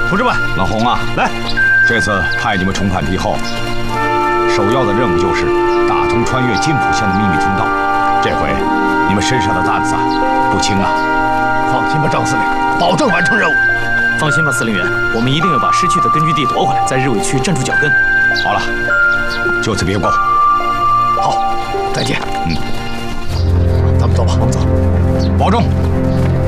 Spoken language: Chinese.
同志们， 老洪啊， 来， 这次派你们重返敌后，首要的任务就是打通穿越金浦线的秘密通道。这回你们身上的担子不轻啊！ 放心吧，张司令，保证完成任务。 放心吧，司令员，我们一定要把失去的根据地夺回来，在日伪区站住脚跟。 好了，就此别过。 好，再见。咱们走吧，我们走， 保重。